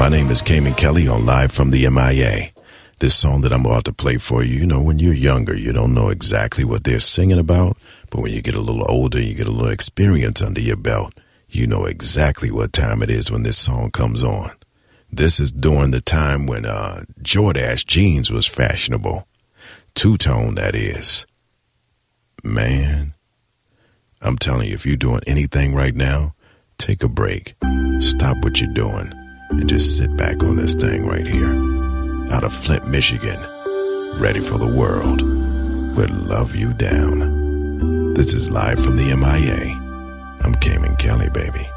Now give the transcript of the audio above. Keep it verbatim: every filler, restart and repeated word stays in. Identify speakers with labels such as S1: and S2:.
S1: My name is Cayman Kelly on Live from the M I A. This song that I'm about to play for you, you know, when you're younger, you don't know exactly what they're singing about, but when you get a little older, you get a little experience under your belt, you know exactly what time it is when this song comes on. This is during the time when uh, Jordache jeans was fashionable. Two-tone, that is. Man, I'm telling you, if you're doing anything right now, take a break. Stop what you're doing and just sit back on this thing right here. Out of Flint, Michigan, ready for the world, would love you down. This is Live from the M I A. I'm Cayman Kelly, baby.